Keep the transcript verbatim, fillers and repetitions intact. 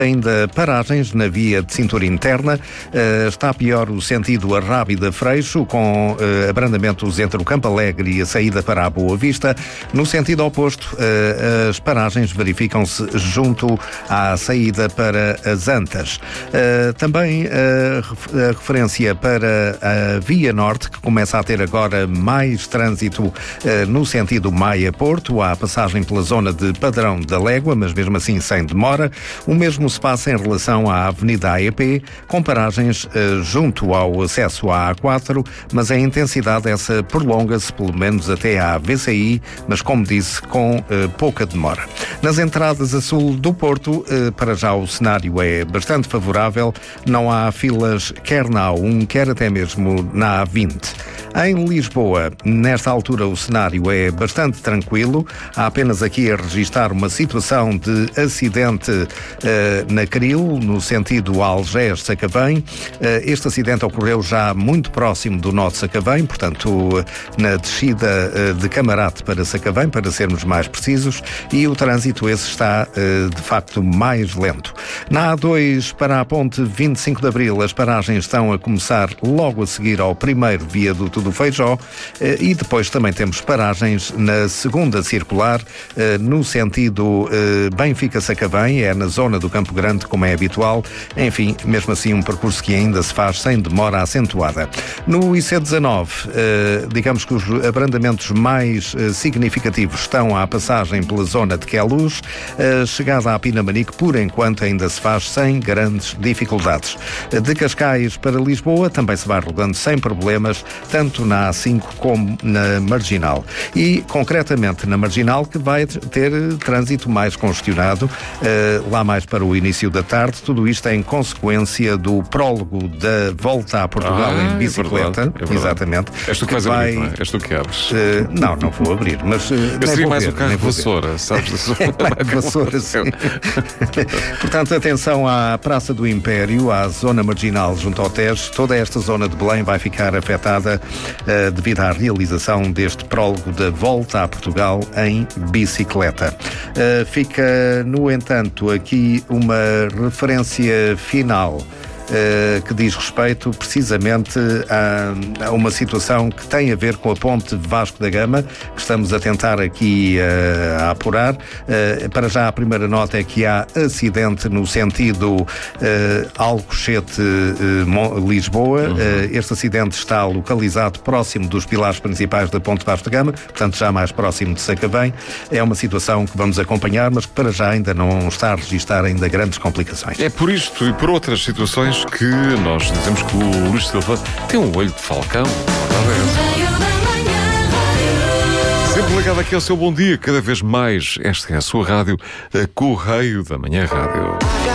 Ainda paragens na via de cintura interna. Uh, está pior o sentido Arrábida-Freixo, com uh, abrandamentos entre o Campo Alegre e a saída para a Boa Vista. No sentido oposto, uh, as paragens verificam-se junto à saída para as Antas. Uh, também uh, a referência para a Via Norte, que começa a ter agora mais trânsito uh, no sentido Maia-Porto. Há passagem pela zona de Padrão da Légua, mas mesmo assim sem demora. O mesmo se passa em relação à Avenida A E P, com paragens uh, junto ao acesso à A quatro, mas a intensidade essa prolonga-se pelo menos até à V C I, mas como disse, com uh, pouca demora. Nas entradas a sul do Porto, uh, para já o cenário é bastante favorável, não há filas quer na A um, quer até mesmo na A vinte. Em Lisboa, nesta altura o cenário é bastante tranquilo, há apenas aqui a registrar uma situação de acidente uh, na Cril, no sentido Algés-Sacavém. Uh, este acidente ocorreu já muito próximo do nó de Sacavém, portanto uh, na descida uh, de Camarate para Sacavém, para sermos mais precisos, e o trânsito esse está uh, de facto mais lento. Na A dois para a ponte vinte e cinco de Abril, as paragens estão a começar logo a seguir ao primeiro viaduto do Feijó, e depois também temos paragens na segunda circular, no sentido Benfica-Sacavém, é na zona do Campo Grande, como é habitual. Enfim, mesmo assim um percurso que ainda se faz sem demora acentuada. No I C dezanove, digamos que os abrandamentos mais significativos estão à passagem pela zona de Queluz. A chegada à Pinamanique, por enquanto, ainda se faz sem grandes dificuldades. De Cascais para Lisboa também se vai rodando sem problemas, tanto na A cinco como na Marginal. E, concretamente, na Marginal, que vai ter trânsito mais congestionado, uh, lá mais para o início da tarde. Tudo isto em consequência do prólogo da volta a Portugal ah, em bicicleta. É verdade, é verdade. Exatamente. És tu que vais vai... abrir, não é? És tu que abres. Uh, não, não vou abrir, mas... Uh, Eu seria mais o carro vassoura, sabes? Mais vassoura, sim. Portanto, atenção à Praça do Império, à zona marginal junto ao Tejo. Toda esta zona de Belém vai ficar afetada uh, devido à realização deste prólogo da volta a Portugal em bicicleta. Uh, fica, no entanto, aqui uma referência final Uh, que diz respeito precisamente a, a uma situação que tem a ver com a ponte Vasco da Gama, que estamos a tentar aqui uh, a apurar. Uh, para já a primeira nota é que há acidente no sentido uh, Alcochete-Lisboa. Uh, uhum. uh, este acidente está localizado próximo dos pilares principais da ponte Vasco da Gama, portanto já mais próximo de Sacavém. É uma situação que vamos acompanhar, mas que para já ainda não está a registrar ainda grandes complicações. É por isto e por outras situações que nós dizemos que o Luís Silva tem um olho de falcão. Sempre ligado aqui ao seu bom dia, cada vez mais. Esta é a sua rádio, a Correio da Manhã Rádio.